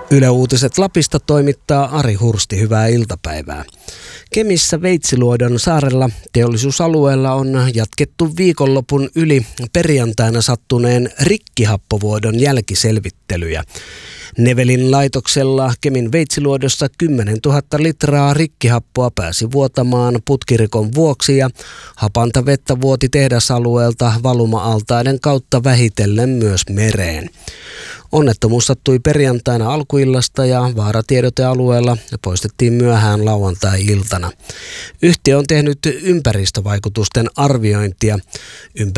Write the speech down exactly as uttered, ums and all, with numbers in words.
Yle Uutiset Lapista toimittaa Ari Hursti. Hyvää iltapäivää. Kemissä Veitsiluodon saarella teollisuusalueella on jatkettu viikonlopun yli perjantaina sattuneen rikkihappovuodon jälkiselvittelyjä. Nevelin laitoksella Kemin Veitsiluodossa kymmenentuhatta litraa rikkihappoa pääsi vuotamaan putkirikon vuoksi ja hapanta vettä vuoti tehdasalueelta valuma-altaiden kautta vähitellen myös mereen. Onnettomuus sattui perjantaina alkuillasta ja vaaratiedotealueella poistettiin myöhään lauantai-iltana. Yhtiö on tehnyt ympäristövaikutusten arviointia.